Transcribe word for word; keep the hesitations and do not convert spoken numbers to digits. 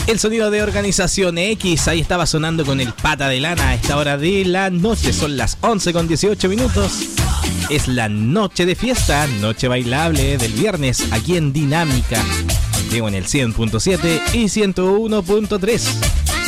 El sonido de Organización X, ahí estaba sonando con el Pata de Lana a esta hora de la noche. Son las once con dieciocho minutos. Es la noche de fiesta, noche bailable del viernes aquí en Dinámica. Llego en el cien punto siete y ciento uno punto tres.